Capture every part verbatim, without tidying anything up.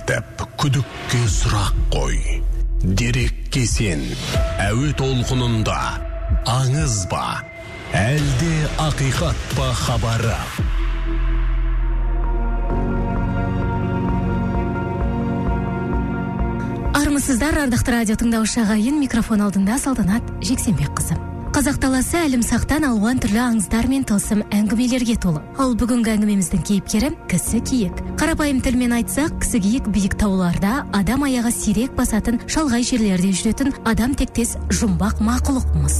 келтіп, күдікке сұрақ қой. Дерекке сен, әуе толқынында, аңыз ба, әлде ақиқат па хабары? Армысыздар, ардақты радио тыңдаушы ағайын, микрофон алдында Салтанат Жексенбек қызы. Қазақ даласы әлімсақтан алуан түрлі аңыздар мен тылсым әңгімелерге толы. Ал бүгінгі әңгімеміздің кейіпкері кісі киік. Қарапайым тілмен айтсақ, кісі киік биік тауларда адам аяғы сирек басатын, шалғай жерлерде жүретін адам тектес жұмбақ мақұлықмыз.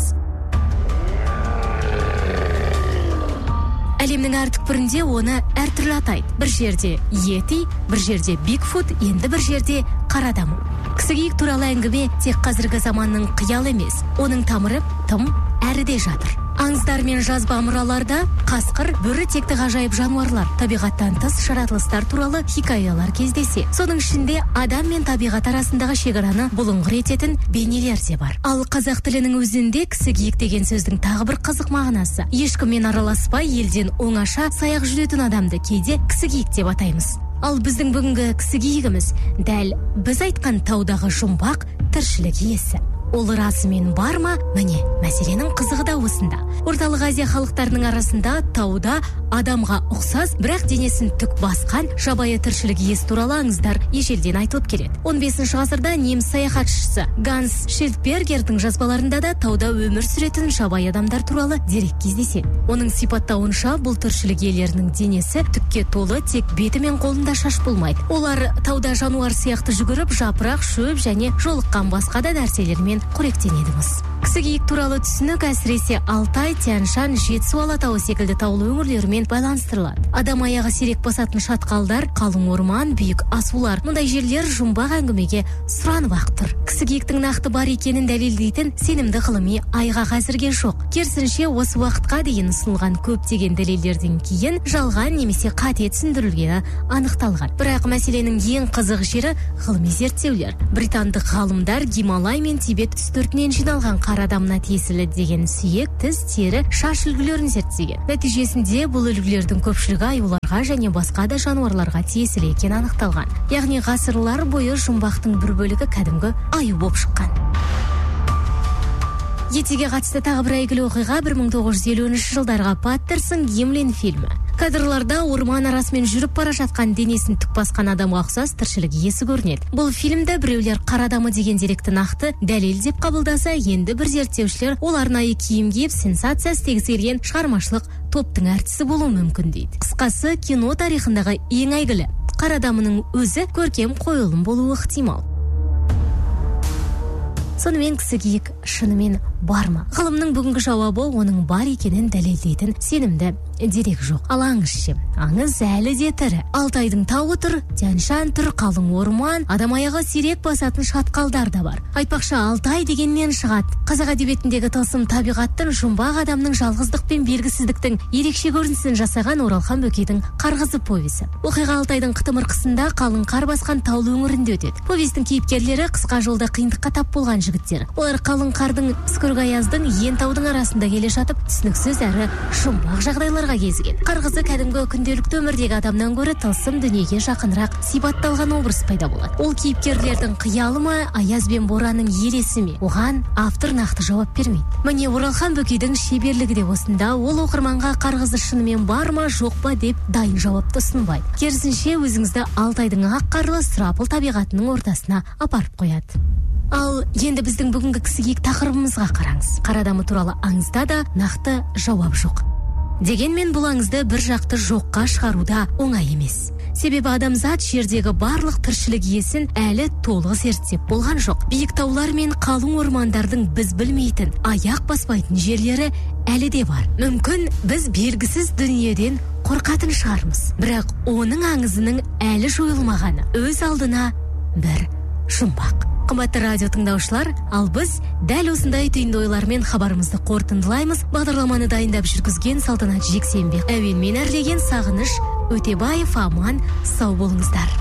Әлемнің әр түкпірінде оны әртүрлі атайды. Бір жерде йети, бір жерде бигфут, енді бір жерде қара адам. Кісі киік туралы әңгіме тек қазіргі заманның қиялы емес, оның тамыры тым әріде жатыр. Аңыздар мен жазба мұраларда қасқыр, бүрі текті ғажайып жануарлар, табиғаттан тыс жаратылыстар туралы хикаялар кездесе. Соның ішінде адам мен табиғат арасындағы шекараны бұлыңғыр ететін бейнелер де бар. Ал қазақ тілінің өзінде кісі киік деген сөздің тағы бір қызық мағынасы. Ешкіммен араласпай, елден оңаша саяқ жүретін адамды кейде кісі киік деп атаймыз. Ал біздің бүгінгі кісі киігіміз дәл біз айтқан таудағы жұмбақ тіршілік иесі. Ол расымен бар ма? Міне, мәселенің қызығы да осында. Орталық Азия халықтарының арасында тауда адамға ұқсас, бірақ денесін түк басқан жабайы тіршілік иесі туралы аңыздар ежелден айтылып келеді. он бесінші ғасырда неміс саяхатшысы Ганс Шильдбергердің жазбаларында да тауда өмір сүретін жабайы адамдар туралы дерек кездеседі. Оның сипаттауынша, бұл тіршілік иелерінің денесі түкке толы, тек беті мен қолында шаш болмайды. Олар тауда жануар сияқты жүгіріп, жапырақ, шөп және жолыққан басқа да нәрселермен қоректенедіміз. Кісі киік туралы түсінік әсіресе Алтай, Тянь-Шань, Жетісу алатауы секілді таулы өңірлермен байланыстырылады. Адам аяғы сирек басатын шатқалдар, қалың орман, биік асулар, мұндай жерлер жұмбақ әңгімеге сұранып ақ тұр. Кісі киіктің нақты бар екенін дәлелдейтін сенімді ғылыми айғақ әзірге жоқ. Керісінше, осы уақытқа дейін ұсынылған көптеген дәлелдерден кейін жалған немесе қате түсіндірілгені анықталған. Бірақ мәселенің ең қызық жері ғылыми зерттеулер. Британдық ғалымдар Гималай мен Тибет үстіртінен жиналған қара адамына тиесілі деген сүйек, тіс, тері, шаш үлгілерін зерттеген. Нәтижесінде бұл үлгілердің көпшілігі аюларға және басқа да жануарларға тиесілі екені анықталған. Яғни ғасырлар бойы жұмбақтың бір бөлігі кәдімгі аю болып шыққан. Етеге қатысты тағы бір әйгілі оқиға бір мың тоғыз жүз елуінші жылдарға Паттерсон Гимлин фильмі. Кадрларда орман арасымен жүріп бара жатқан денесін түк басқан адамға ұқсас тіршілік иесі көрінеді. Бұл фильмде біреулер қара адамы деген деректі нақты дәлел деп қабылдаса, енді бір зерттеушілер ол арнайы киім киіп сенсация істегісі келген шығармашылық топтың әртісі болуы мүмкін дейді. Қысқасы, кино тарихындағы ең әйгілі қара адамының өзі көркем қойылым болуы ықтимал. Сонымен кісі киік шынымен бар ма? Ғылымның бүгінгі жауабы оның бар екенін дәлелдейтін сенімді дерек жоқ. Ал аңыз ше? Аңыз әлі де тірі. Алтайдың тауы тұр, Тянь-Шань тұр, қалың орман, адам аяғы сирек басатын шатқалдар да бар. Айтпақшы, Алтай дегеннен шығады. Қазақ әдебиетіндегі тылсым табиғаттың, жұмбақ адамның жалғыздық пен белгісіздіктің ерекше көрінісін жасаған Оралхан Бөкейдің Қарғызы повесі. Оқиға Алтайдың қытымыр-қысында қалың қар басқан таулы өңірінде өтеді. Повестің кейіпкерлері қысқа жолда қиындыққа тап болған жігіттер. Олар қалың қардың, үскірік аяздың, ен таудың арасында келе жатып, түсініксіз әрі жұмбақ жағдайларға кезген. Қарғызы кәдімгі күнделікті өмірдегі адамнан гөрі тылсым дүниеге жақынырақ сипатталған образ пайда болады. Ол кейіпкерлердің қиялы ма, аяз бен боранның елесі ме? Оған автор нақты жауап бермейді. Міне Оралхан Бөкейдің шеберлігі де осында. Ол оқырманға Қарғызы шынымен бар ма, жоқ па деп дайын жауапты ұсынбайды. Керісінше, өзіңізді Алтайдың ақ қарлы сұрапыл табиғатының ортасына апарып қояды. Ал енді біздің бүгінгі кісі киік тақырыбымызға қараңыз. Қара адамы туралы аңызда да нақты жауап жоқ. Дегенмен бұл аңызды бір жақты жоққа шығаруда оңай емес. Себебі адамзат жердегі барлық тіршілік иесін әлі толық зерттеп болған жоқ. Биік таулар мен қалың ормандардың біз білмейтін, аяқ баспайтын жерлері әлі де бар. Мүмкін біз белгісіз дүниеден қорқатын шығармыз. Бірақ оның аңызының әлі жойылмағаны өз алдына бір жұмбақ. Қымбатты радио тыңдаушылар, ал біз дәл осындай түйінді ойлармен хабарымызды қорытындылаймыз. Бағдарламаны дайындап жүргізген Салтанат Жексенбек, әуенмен әрлеген Сағыныш Өтебаев. Аман сау болыңыздар.